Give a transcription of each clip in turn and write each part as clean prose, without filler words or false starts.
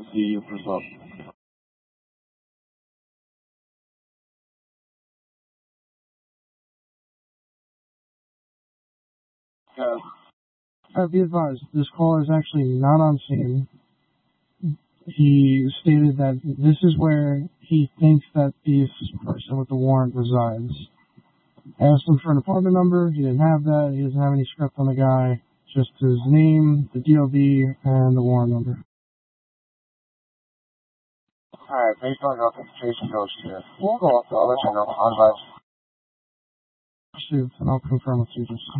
see you for up. Be advised, this caller is actually not on scene. He stated that this is where he thinks that this person with the warrant resides. I asked him for an apartment number. He didn't have that. He doesn't have any script on the guy. Just his name, the DOB, and the warrant number. Alright, based on your authentication goes here. We'll go up, I'll let you know. I'll advise. Received, and I'll confirm with you just.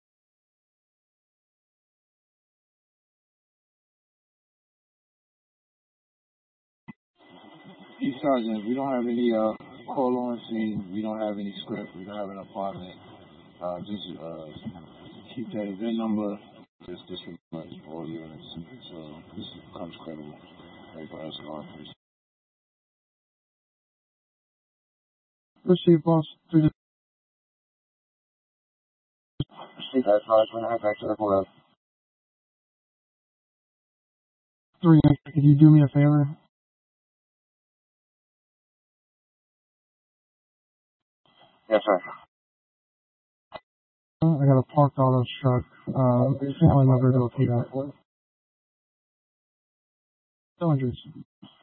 Sergeant, we don't have any call on scene. We don't have any script. We don't have an apartment. Just keep that event number. Just disregard all units. So this becomes credible. Right for us, please. Received, boss. Receive that, Sergeant. Head back to the courthouse. 3, could you do me a favor? Yes, sir. I got a parked auto truck. Family member to locate that. 200.